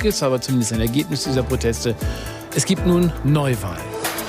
ist aber zumindest ein Ergebnis dieser Proteste. Es gibt nun Neuwahlen.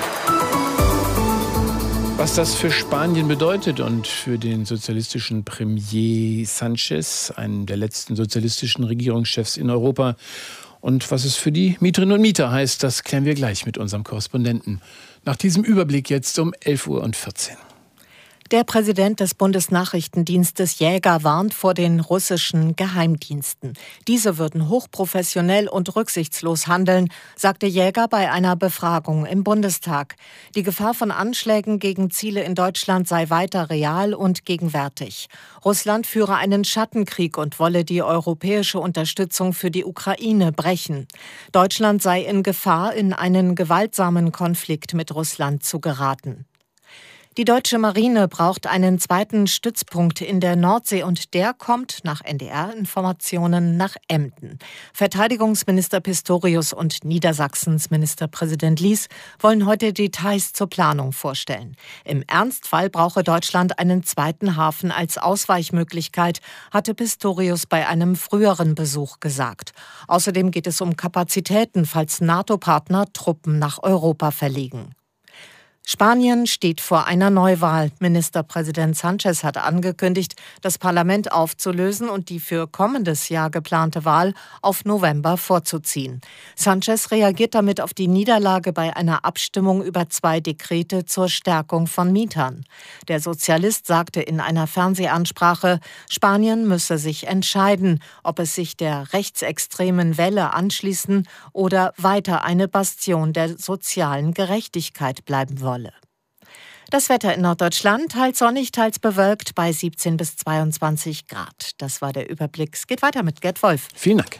Was das für Spanien bedeutet und für den sozialistischen Premier Sánchez, einen der letzten sozialistischen Regierungschefs in Europa, und was es für die Mieterinnen und Mieter heißt, das klären wir gleich mit unserem Korrespondenten. Nach diesem Überblick jetzt um 11:14 Uhr. Der Präsident des Bundesnachrichtendienstes Jäger warnt vor den russischen Geheimdiensten. Diese würden hochprofessionell und rücksichtslos handeln, sagte Jäger bei einer Befragung im Bundestag. Die Gefahr von Anschlägen gegen Ziele in Deutschland sei weiter real und gegenwärtig. Russland führe einen Schattenkrieg und wolle die europäische Unterstützung für die Ukraine brechen. Deutschland sei in Gefahr, in einen gewaltsamen Konflikt mit Russland zu geraten. Die deutsche Marine braucht einen zweiten Stützpunkt in der Nordsee und der kommt nach NDR-Informationen nach Emden. Verteidigungsminister Pistorius und Niedersachsens Ministerpräsident Lies wollen heute Details zur Planung vorstellen. Im Ernstfall brauche Deutschland einen zweiten Hafen als Ausweichmöglichkeit, hatte Pistorius bei einem früheren Besuch gesagt. Außerdem geht es um Kapazitäten, falls NATO-Partner Truppen nach Europa verlegen. Spanien steht vor einer Neuwahl. Ministerpräsident Sánchez hat angekündigt, das Parlament aufzulösen und die für kommendes Jahr geplante Wahl auf November vorzuziehen. Sánchez reagiert damit auf die Niederlage bei einer Abstimmung über 2 Dekrete zur Stärkung von Mietern. Der Sozialist sagte in einer Fernsehansprache, Spanien müsse sich entscheiden, ob es sich der rechtsextremen Welle anschließen oder weiter eine Bastion der sozialen Gerechtigkeit bleiben wolle. Das Wetter in Norddeutschland, teils sonnig, teils bewölkt bei 17 bis 22 Grad. Das war der Überblick. Es geht weiter mit Gerd Wolf. Vielen Dank.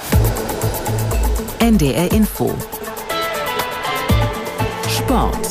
NDR Info. Sport.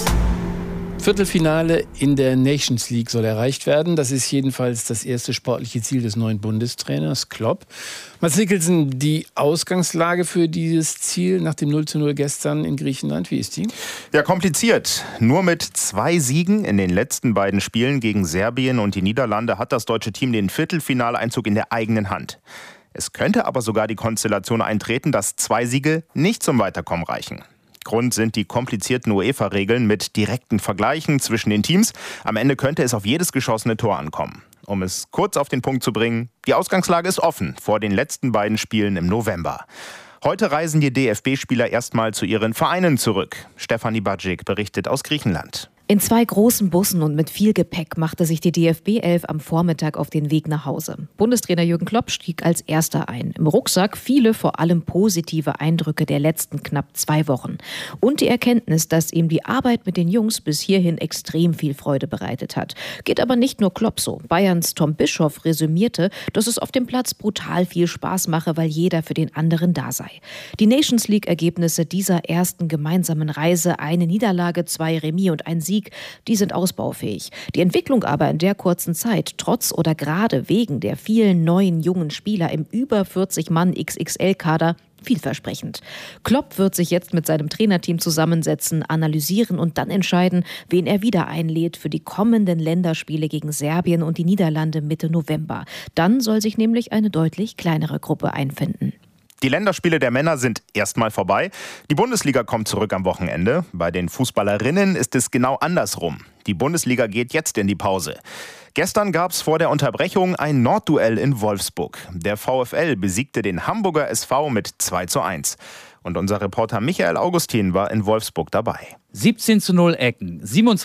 Viertelfinale in der Nations League soll erreicht werden. Das ist jedenfalls das erste sportliche Ziel des neuen Bundestrainers Klopp. Mads Mikkelsen, die Ausgangslage für dieses Ziel nach dem 0:0 gestern in Griechenland, wie ist die? Ja, kompliziert. Nur mit 2 Siegen in den letzten beiden Spielen gegen Serbien und die Niederlande hat das deutsche Team den Viertelfinaleinzug in der eigenen Hand. Es könnte aber sogar die Konstellation eintreten, dass 2 Siege nicht zum Weiterkommen reichen. Grund sind die komplizierten UEFA-Regeln mit direkten Vergleichen zwischen den Teams. Am Ende könnte es auf jedes geschossene Tor ankommen. Um es kurz auf den Punkt zu bringen, die Ausgangslage ist offen vor den letzten beiden Spielen im November. Heute reisen die DFB-Spieler erstmal zu ihren Vereinen zurück. Stefanie Badzik berichtet aus Griechenland. In 2 großen Bussen und mit viel Gepäck machte sich die DFB-11 am Vormittag auf den Weg nach Hause. Bundestrainer Jürgen Klopp stieg als Erster ein. Im Rucksack viele, vor allem positive Eindrücke der letzten knapp 2 Wochen. Und die Erkenntnis, dass ihm die Arbeit mit den Jungs bis hierhin extrem viel Freude bereitet hat. Geht aber nicht nur Klopp so. Bayerns Tom Bischoff resümierte, dass es auf dem Platz brutal viel Spaß mache, weil jeder für den anderen da sei. Die Nations League-Ergebnisse dieser ersten gemeinsamen Reise, eine Niederlage, 2 Remis und ein Sieg, die sind ausbaufähig. Die Entwicklung aber in der kurzen Zeit, trotz oder gerade wegen der vielen neuen jungen Spieler im über 40-Mann XXL-Kader, vielversprechend. Klopp wird sich jetzt mit seinem Trainerteam zusammensetzen, analysieren und dann entscheiden, wen er wieder einlädt für die kommenden Länderspiele gegen Serbien und die Niederlande Mitte November. Dann soll sich nämlich eine deutlich kleinere Gruppe einfinden. Die Länderspiele der Männer sind erstmal vorbei. Die Bundesliga kommt zurück am Wochenende. Bei den Fußballerinnen ist es genau andersrum. Die Bundesliga geht jetzt in die Pause. Gestern gab es vor der Unterbrechung ein Nordduell in Wolfsburg. Der VfL besiegte den Hamburger SV mit 2:1. Und unser Reporter Michael Augustin war in Wolfsburg dabei. 17:0 Ecken,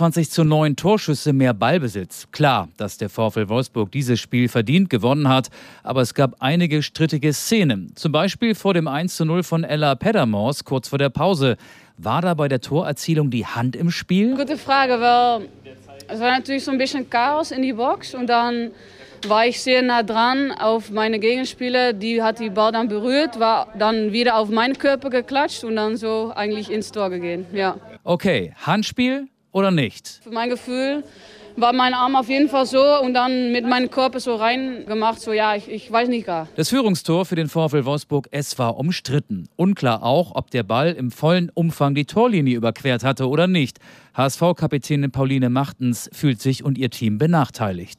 27:9 Torschüsse, mehr Ballbesitz. Klar, dass der VfL Wolfsburg dieses Spiel verdient gewonnen hat, aber es gab einige strittige Szenen. Zum Beispiel vor dem 1:0 von Ella Peddermors kurz vor der Pause. War da bei der Torerzielung die Hand im Spiel? Gute Frage, weil es war natürlich so ein bisschen Chaos in die Box und dann war ich sehr nah dran auf meine Gegenspieler. Die hat die Ball dann berührt, war dann wieder auf meinen Körper geklatscht und dann so eigentlich ins Tor gegangen. Ja. Okay, Handspiel oder nicht? Für mein Gefühl war mein Arm auf jeden Fall so und dann mit meinem Körper so reingemacht. So ja, ich weiß nicht gar. Das Führungstor für den VfL Wolfsburg, es war umstritten. Unklar auch, ob der Ball im vollen Umfang die Torlinie überquert hatte oder nicht. HSV-Kapitänin Pauline Machtens fühlt sich und ihr Team benachteiligt.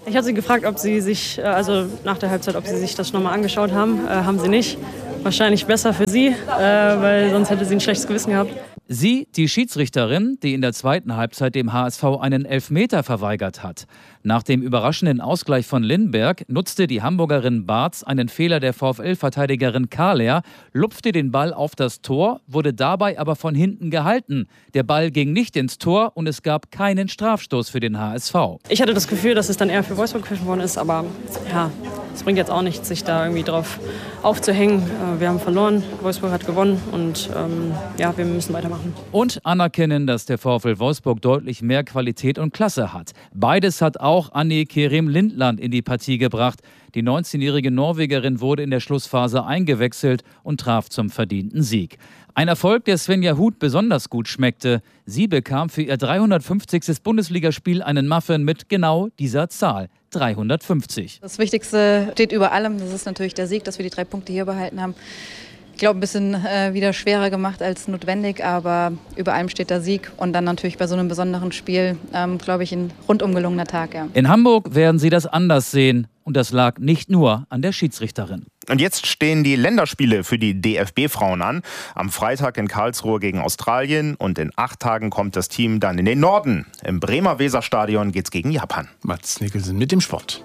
Ich hatte sie gefragt, ob sie sich, nach der Halbzeit, ob sie sich das nochmal angeschaut haben. Haben sie nicht. Wahrscheinlich besser für sie, weil sonst hätte sie ein schlechtes Gewissen gehabt. Sie, die Schiedsrichterin, die in der zweiten Halbzeit dem HSV einen Elfmeter verweigert hat. Nach dem überraschenden Ausgleich von Lindberg nutzte die Hamburgerin Bartz einen Fehler der VfL-Verteidigerin Kahler, lupfte den Ball auf das Tor, wurde dabei aber von hinten gehalten. Der Ball ging nicht ins Tor und es gab keinen Strafstoß für den HSV. Ich hatte das Gefühl, dass es dann eher für Wolfsburg gepfiffen worden ist, aber ja, es bringt jetzt auch nichts, sich da irgendwie drauf aufzuhängen. Wir haben verloren, Wolfsburg hat gewonnen und wir müssen weitermachen. Und anerkennen, dass der VfL Wolfsburg deutlich mehr Qualität und Klasse hat. Beides hat auch Anne Kerim Lindland in die Partie gebracht. Die 19-jährige Norwegerin wurde in der Schlussphase eingewechselt und traf zum verdienten Sieg. Ein Erfolg, der Svenja Huth besonders gut schmeckte. Sie bekam für ihr 350. Bundesligaspiel einen Muffin mit genau dieser Zahl. 350. Das Wichtigste steht über allem. Das ist natürlich der Sieg, dass wir die 3 Punkte hier behalten haben. Ich glaube, ein bisschen wieder schwerer gemacht als notwendig, aber über allem steht der Sieg. Und dann natürlich bei so einem besonderen Spiel, glaube ich, ein rundum gelungener Tag. Ja. In Hamburg werden sie das anders sehen. Und das lag nicht nur an der Schiedsrichterin. Und jetzt stehen die Länderspiele für die DFB-Frauen an. Am Freitag in Karlsruhe gegen Australien und in 8 Tagen kommt das Team dann in den Norden. Im Bremer Weserstadion geht's gegen Japan. Mats Nicholson mit dem Sport.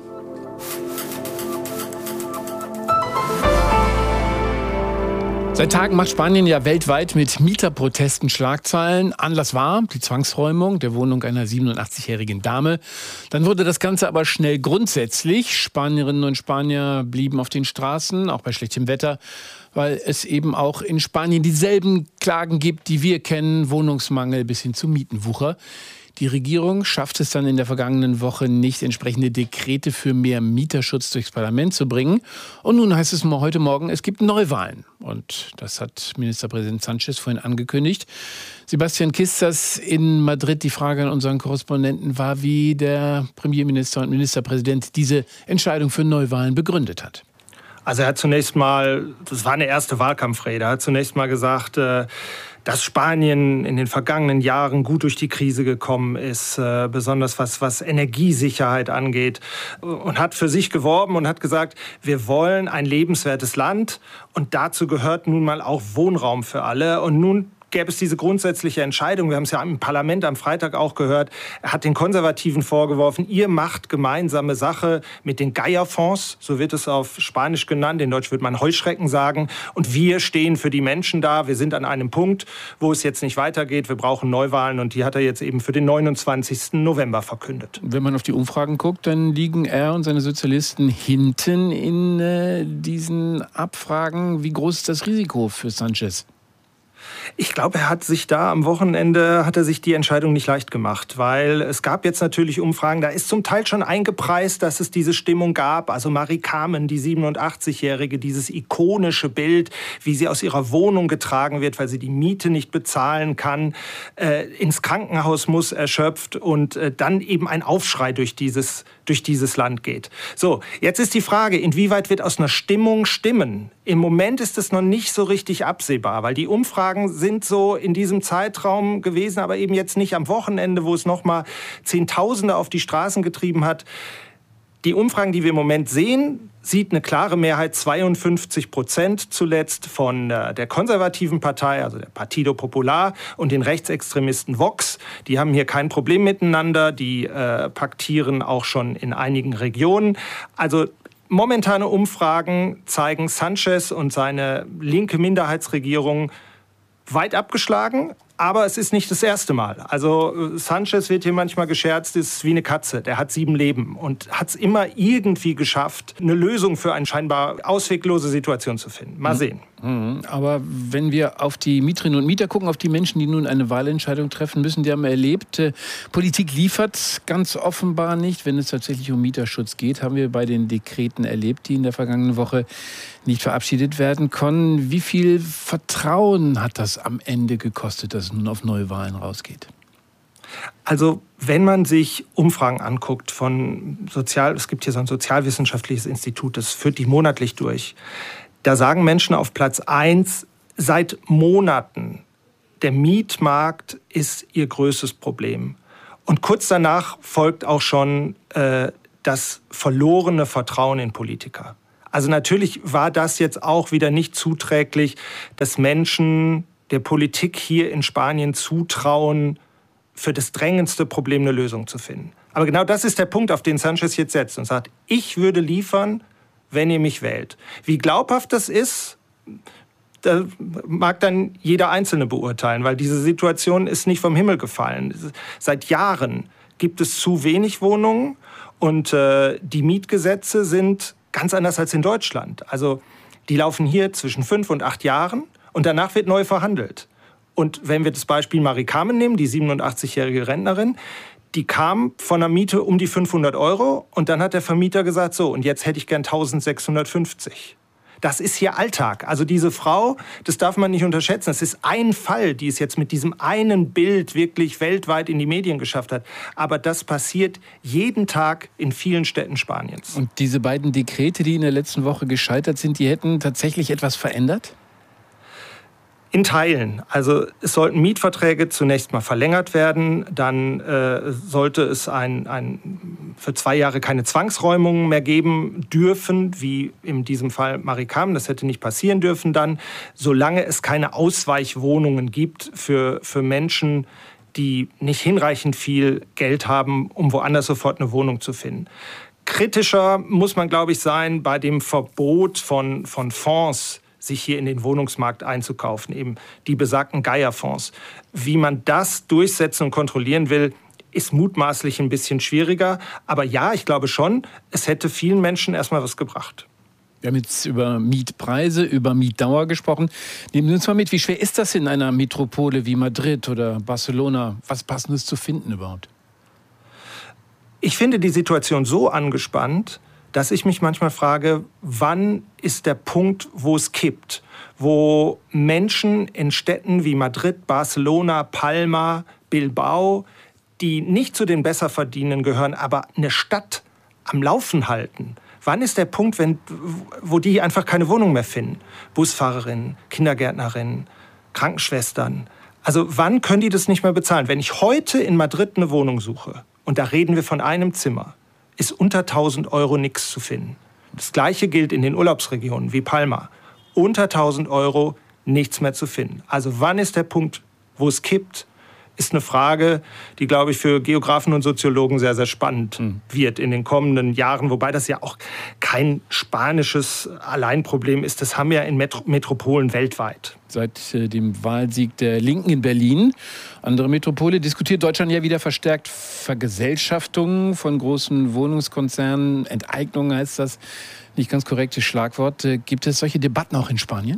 Seit Tagen macht Spanien ja weltweit mit Mieterprotesten Schlagzeilen. Anlass war die Zwangsräumung der Wohnung einer 87-jährigen Dame. Dann wurde das Ganze aber schnell grundsätzlich. Spanierinnen und Spanier blieben auf den Straßen, auch bei schlechtem Wetter, weil es eben auch in Spanien dieselben Klagen gibt, die wir kennen, Wohnungsmangel bis hin zu Mietenwucher. Die Regierung schafft es dann in der vergangenen Woche nicht, entsprechende Dekrete für mehr Mieterschutz durchs Parlament zu bringen. Und nun heißt es heute Morgen, es gibt Neuwahlen. Und das hat Ministerpräsident Sánchez vorhin angekündigt. Sebastian Kistas in Madrid. Die Frage an unseren Korrespondenten war, wie der Premierminister und Ministerpräsident diese Entscheidung für Neuwahlen begründet hat. Also er hat zunächst mal, das war eine erste Wahlkampfrede, er hat zunächst mal gesagt, dass Spanien in den vergangenen Jahren gut durch die Krise gekommen ist, besonders was Energiesicherheit angeht, und hat für sich geworben und hat gesagt, wir wollen ein lebenswertes Land und dazu gehört nun mal auch Wohnraum für alle. Und nun gäbe es diese grundsätzliche Entscheidung. Wir haben es ja im Parlament am Freitag auch gehört. Er hat den Konservativen vorgeworfen, ihr macht gemeinsame Sache mit den Geierfonds, so wird es auf Spanisch genannt, in Deutsch würde man Heuschrecken sagen. Und wir stehen für die Menschen da. Wir sind an einem Punkt, wo es jetzt nicht weitergeht. Wir brauchen Neuwahlen und die hat er jetzt eben für den 29. November verkündet. Wenn man auf die Umfragen guckt, dann liegen er und seine Sozialisten hinten in diesen Abfragen. Wie groß ist das Risiko für Sánchez? Ich glaube, er hat sich da am Wochenende die Entscheidung nicht leicht gemacht, weil es gab jetzt natürlich Umfragen, da ist zum Teil schon eingepreist, dass es diese Stimmung gab. Also Marie Carmen, die 87-Jährige, dieses ikonische Bild, wie sie aus ihrer Wohnung getragen wird, weil sie die Miete nicht bezahlen kann, ins Krankenhaus muss, erschöpft, und dann eben ein Aufschrei durch dieses Land geht. So, jetzt ist die Frage, inwieweit wird aus einer Stimmung stimmen? Im Moment ist es noch nicht so richtig absehbar, weil die Umfragen sind so in diesem Zeitraum gewesen, aber eben jetzt nicht am Wochenende, wo es nochmal Zehntausende auf die Straßen getrieben hat. Die Umfragen, die wir im Moment sehen, sieht eine klare Mehrheit, 52% zuletzt von der konservativen Partei, also der Partido Popular, und den Rechtsextremisten Vox. Die haben hier kein Problem miteinander, die paktieren auch schon in einigen Regionen. Also momentane Umfragen zeigen Sánchez und seine linke Minderheitsregierung weit abgeschlagen, aber es ist nicht das erste Mal. Also Sánchez wird hier manchmal gescherzt, ist wie eine Katze. Der hat 7 Leben und hat es immer irgendwie geschafft, eine Lösung für eine scheinbar ausweglose Situation zu finden. Mal sehen. Aber wenn wir auf die Mieterinnen und Mieter gucken, auf die Menschen, die nun eine Wahlentscheidung treffen müssen, die haben erlebt, Politik liefert ganz offenbar nicht, wenn es tatsächlich um Mieterschutz geht. Haben wir bei den Dekreten erlebt, die in der vergangenen Woche nicht verabschiedet werden konnten. Wie viel Vertrauen hat das am Ende gekostet, dass es nun auf Neuwahlen rausgeht? Also wenn man sich Umfragen anguckt es gibt hier so ein sozialwissenschaftliches Institut, das führt die monatlich durch. Da sagen Menschen auf Platz 1 seit Monaten, der Mietmarkt ist ihr größtes Problem. Und kurz danach folgt auch schon das verlorene Vertrauen in Politiker. Also natürlich war das jetzt auch wieder nicht zuträglich, dass Menschen der Politik hier in Spanien zutrauen, für das drängendste Problem eine Lösung zu finden. Aber genau das ist der Punkt, auf den Sánchez jetzt setzt und sagt, ich würde liefern, wenn ihr mich wählt. Wie glaubhaft das ist, da mag dann jeder Einzelne beurteilen, weil diese Situation ist nicht vom Himmel gefallen. Seit Jahren gibt es zu wenig Wohnungen und die Mietgesetze sind ganz anders als in Deutschland. Also die laufen hier zwischen 5 und 8 Jahren und danach wird neu verhandelt. Und wenn wir das Beispiel Marie Carmen nehmen, die 87-jährige Rentnerin, die kam von einer Miete um die 500 € und dann hat der Vermieter gesagt, so, und jetzt hätte ich gern 1650. Das ist hier Alltag. Also diese Frau, das darf man nicht unterschätzen. Das ist ein Fall, die es jetzt mit diesem einen Bild wirklich weltweit in die Medien geschafft hat. Aber das passiert jeden Tag in vielen Städten Spaniens. Und diese beiden Dekrete, die in der letzten Woche gescheitert sind, die hätten tatsächlich etwas verändert? In Teilen. Also es sollten Mietverträge zunächst mal verlängert werden. Dann sollte es für 2 Jahre keine Zwangsräumungen mehr geben dürfen, wie in diesem Fall Marie Carmen. Das hätte nicht passieren dürfen dann, solange es keine Ausweichwohnungen gibt für Menschen, die nicht hinreichend viel Geld haben, um woanders sofort eine Wohnung zu finden. Kritischer muss man, glaube ich, sein bei dem Verbot von Fonds, sich hier in den Wohnungsmarkt einzukaufen, eben die besagten Gaia-Fonds. Wie man das durchsetzen und kontrollieren will, ist mutmaßlich ein bisschen schwieriger. Aber ja, ich glaube schon, es hätte vielen Menschen erstmal was gebracht. Wir haben jetzt über Mietpreise, über Mietdauer gesprochen. Nehmen Sie uns mal mit, wie schwer ist das in einer Metropole wie Madrid oder Barcelona, was Passendes zu finden überhaupt? Ich finde die Situation so angespannt, dass ich mich manchmal frage, wann ist der Punkt, wo es kippt? Wo Menschen in Städten wie Madrid, Barcelona, Palma, Bilbao, die nicht zu den Besserverdienenden gehören, aber eine Stadt am Laufen halten. Wann ist der Punkt, wo die einfach keine Wohnung mehr finden? Busfahrerinnen, Kindergärtnerinnen, Krankenschwestern. Also wann können die das nicht mehr bezahlen? Wenn ich heute in Madrid eine Wohnung suche, und da reden wir von einem Zimmer, ist unter 1.000 € nichts zu finden. Das Gleiche gilt in den Urlaubsregionen wie Palma. Unter 1.000 € nichts mehr zu finden. Also wann ist der Punkt, wo es kippt, ist eine Frage, die, glaube ich, für Geografen und Soziologen sehr, sehr spannend wird in den kommenden Jahren. Wobei das ja auch kein spanisches Alleinproblem ist. Das haben wir ja in Metropolen weltweit. Seit dem Wahlsieg der Linken in Berlin, andere Metropole, diskutiert Deutschland ja wieder verstärkt Vergesellschaftungen von großen Wohnungskonzernen. Enteignung heißt das, nicht ganz korrektes Schlagwort. Gibt es solche Debatten auch in Spanien?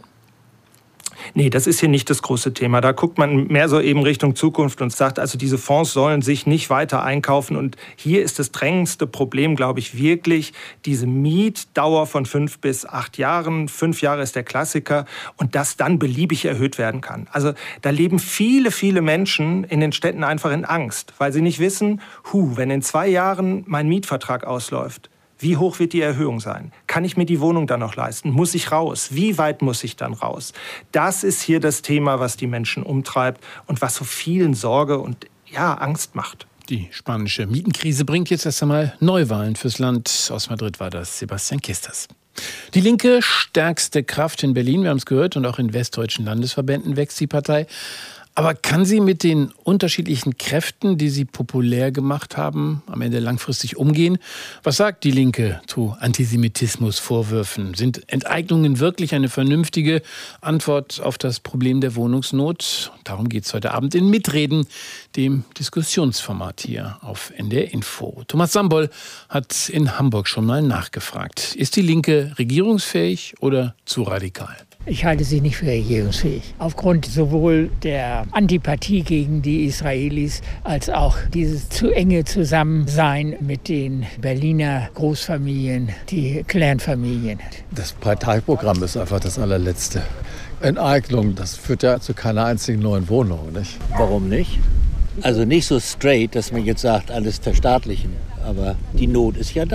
Nee, das ist hier nicht das große Thema. Da guckt man mehr so eben Richtung Zukunft und sagt, also diese Fonds sollen sich nicht weiter einkaufen. Und hier ist das drängendste Problem, glaube ich, wirklich diese Mietdauer von 5 bis 8 Jahren. 5 Jahre ist der Klassiker und das dann beliebig erhöht werden kann. Also da leben viele, viele Menschen in den Städten einfach in Angst, weil sie nicht wissen, wenn in 2 Jahren mein Mietvertrag ausläuft, wie hoch wird die Erhöhung sein? Kann ich mir die Wohnung dann noch leisten? Muss ich raus? Wie weit muss ich dann raus? Das ist hier das Thema, was die Menschen umtreibt und was so vielen Sorge und Angst macht. Die spanische Mietenkrise bringt jetzt erst einmal Neuwahlen fürs Land. Aus Madrid war das Sebastian Kisters. Die Linke, stärkste Kraft in Berlin, wir haben es gehört, und auch in westdeutschen Landesverbänden wächst die Partei. Aber kann sie mit den unterschiedlichen Kräften, die sie populär gemacht haben, am Ende langfristig umgehen? Was sagt die Linke zu Antisemitismusvorwürfen? Sind Enteignungen wirklich eine vernünftige Antwort auf das Problem der Wohnungsnot? Darum geht es heute Abend in Mitreden, dem Diskussionsformat hier auf NDR Info. Thomas Sambol hat in Hamburg schon mal nachgefragt. Ist die Linke regierungsfähig oder zu radikal? Ich halte sie nicht für regierungsfähig. Aufgrund sowohl der Antipathie gegen die Israelis als auch dieses zu enge Zusammensein mit den Berliner Großfamilien, die Clanfamilien. Das Parteiprogramm ist einfach das allerletzte. Enteignung, das führt ja zu keiner einzigen neuen Wohnung, nicht? Warum nicht? Also nicht so straight, dass man jetzt sagt, alles verstaatlichen. Aber die Not ist ja da.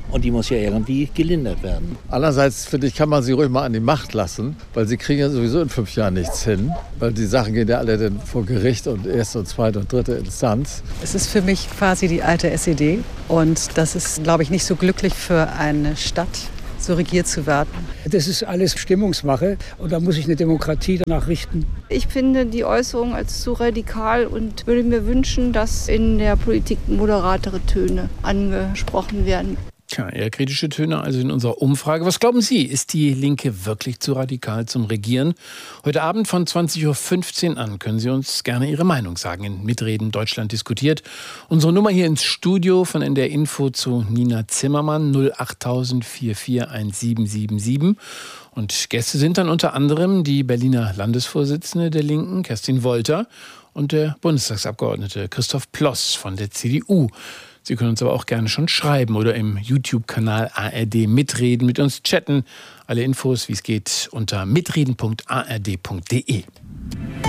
Und die muss ja irgendwie gelindert werden. Andererseits, finde ich, kann man sie ruhig mal an die Macht lassen, weil sie kriegen ja sowieso in 5 Jahren nichts hin. Weil die Sachen gehen ja alle dann vor Gericht und erste und zweite und dritte Instanz. Es ist für mich quasi die alte SED. Und das ist, glaube ich, nicht so glücklich für eine Stadt, so regiert zu werden. Das ist alles Stimmungsmache und da muss sich eine Demokratie danach richten. Ich finde die Äußerung als zu radikal und würde mir wünschen, dass in der Politik moderatere Töne angesprochen werden. Tja, eher kritische Töne also in unserer Umfrage. Was glauben Sie, ist die Linke wirklich zu radikal zum Regieren? Heute Abend von 20.15 Uhr an können Sie uns gerne Ihre Meinung sagen in Mitreden Deutschland diskutiert. Unsere Nummer hier ins Studio von NDR Info zu Nina Zimmermann 08000 441777. Und Gäste sind dann unter anderem die Berliner Landesvorsitzende der Linken, Kerstin Wolter, und der Bundestagsabgeordnete Christoph Ploss von der CDU. Sie können uns aber auch gerne schon schreiben oder im YouTube-Kanal ARD mitreden, mit uns chatten. Alle Infos, wie es geht, unter mitreden.ard.de.